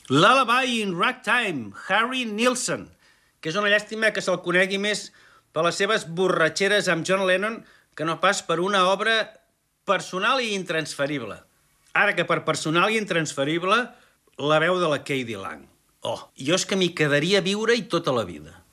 Lullaby in Ragtime, Harry Nilsson, que és una llàstima que se'l conegui més per les seves borratxeres amb John Lennon que no pas per una obra personal i intransferible. Ara que per personal i intransferible, la veu de la K.D. Lang. Oh, jo és que m'hi quedaria a viure-hi tota la vida.